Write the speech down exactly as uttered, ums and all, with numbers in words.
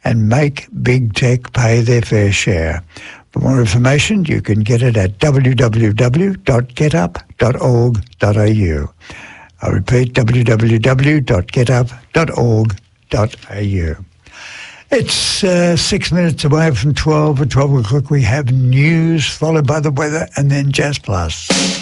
and make big tech pay their fair share. For more information, you can get it at w w w dot get up dot org dot a u. I repeat, w w w dot get up dot org dot a u. It's uh, six minutes away from twelve. At twelve o'clock we have news, followed by the weather, and then Jazz Plus.